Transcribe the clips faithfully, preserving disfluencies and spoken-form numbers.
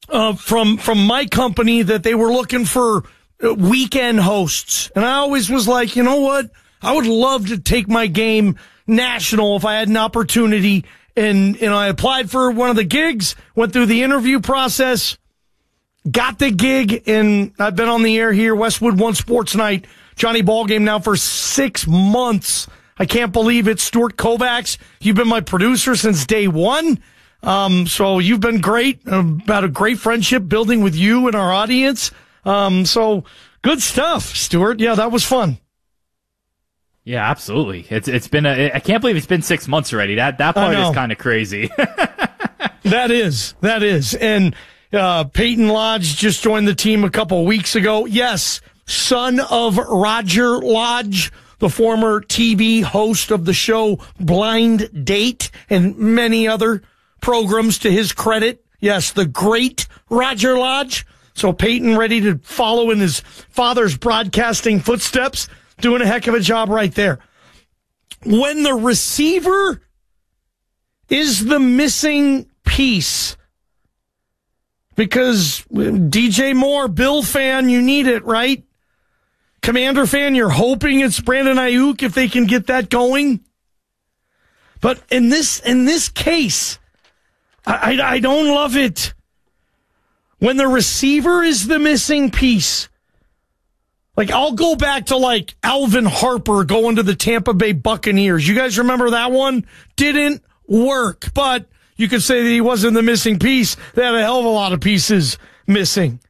uh, from from my company that they were looking for weekend hosts. And I always was like, you know what? I would love to take my game national if I had an opportunity. And, and I applied for one of the gigs, went through the interview process, got the gig, and I've been on the air here, Westwood One Sports Night, Johnny Ballgame now for six months. I can't believe it. Stuart Kovacs, you've been my producer since day one. Um, so you've been great. About a great friendship building with you and our audience. Um, so good stuff, Stuart. Yeah, that was fun. Yeah, absolutely. It's it's been a, I can't believe it's been six months already. That that part is kind of crazy. That is, that is. And uh, Peyton Lodge just joined the team a couple of weeks ago. Yes, son of Roger Lodge, the former T V host of the show Blind Date and many other programs to his credit. Yes, the great Roger Lodge. So Peyton ready to follow in his father's broadcasting footsteps, doing a heck of a job right there. When the receiver is the missing piece, because D J Moore, Bill fan, you need it, right? Commander fan, you're hoping it's Brandon Ayuk if they can get that going. But in this in this case, I, I, I don't love it. When the receiver is the missing piece, like I'll go back to like Alvin Harper going to the Tampa Bay Buccaneers. You guys remember that one? Didn't work, but you could say that he wasn't the missing piece. They had a hell of a lot of pieces missing.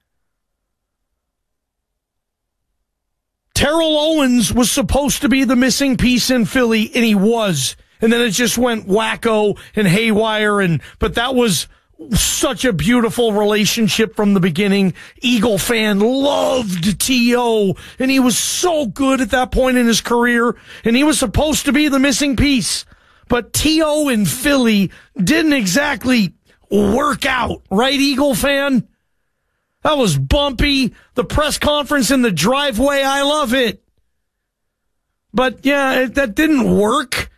Terrell Owens was supposed to be the missing piece in Philly, and he was. And then it just went wacko and haywire, and but that was such a beautiful relationship from the beginning. Eagle fan loved T O, and he was so good at that point in his career, and he was supposed to be the missing piece. But T O in Philly didn't exactly work out, right, Eagle fan? That was bumpy. The press conference in the driveway, I love it. But, yeah, it, that didn't work.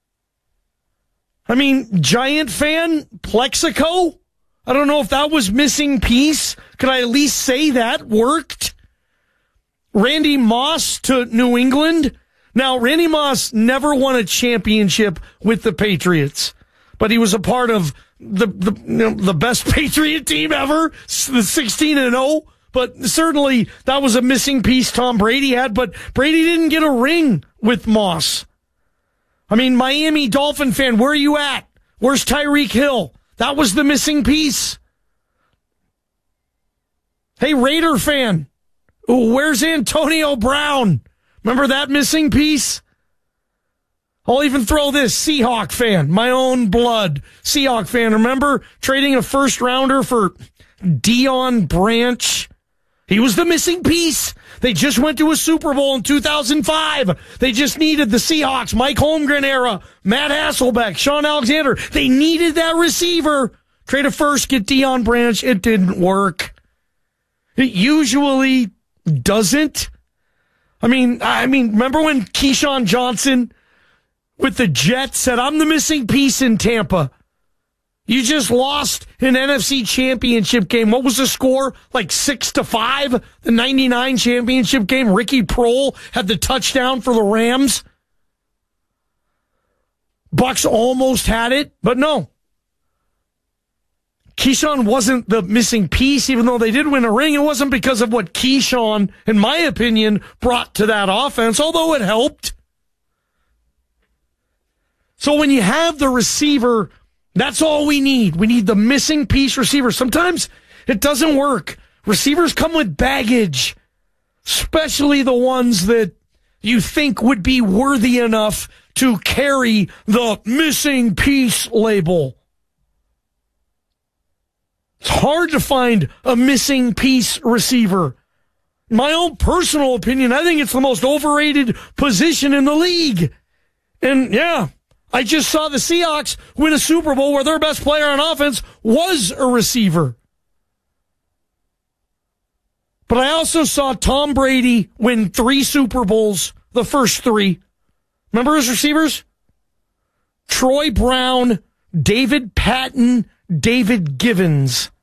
I mean, Giant fan, Plexico? I don't know if that was missing piece. Could I at least say that worked? Randy Moss to New England. Now, Randy Moss never won a championship with the Patriots, but he was a part of the the, you know, the best Patriot team ever, the sixteen and oh. But certainly that was a missing piece Tom Brady had, but Brady didn't get a ring with Moss. I mean, Miami Dolphin fan, where are you at? Where's Tyreek Hill? That was the missing piece. Hey, Raider fan, where's Antonio Brown? Remember that missing piece? I'll even throw this, Seahawk fan, my own blood. Seahawk fan, remember trading a first rounder for Deion Branch? He was the missing piece. They just went to a Super Bowl in two thousand five. They just needed the Seahawks, Mike Holmgren era, Matt Hasselbeck, Sean Alexander. They needed that receiver. Trade a first, get Deion Branch. It didn't work. It usually doesn't. I mean, I mean, remember when Keyshawn Johnson with the Jets said, I'm the missing piece in Tampa? You just lost an N F C championship game. What was the score? Like six to five? The ninety-nine championship game. Ricky Prohl had the touchdown for the Rams. Bucks almost had it, but no. Keyshawn wasn't the missing piece, even though they did win a ring. It wasn't because of what Keyshawn, in my opinion, brought to that offense, although it helped. So when you have the receiver, that's all we need. We need the missing piece receiver. Sometimes it doesn't work. Receivers come with baggage, especially the ones that you think would be worthy enough to carry the missing piece label. It's hard to find a missing piece receiver. In my own personal opinion, I think it's the most overrated position in the league. And yeah, I just saw the Seahawks win a Super Bowl where their best player on offense was a receiver. But I also saw Tom Brady win three Super Bowls, the first three. Remember his receivers? Troy Brown, David Patton, David Givens.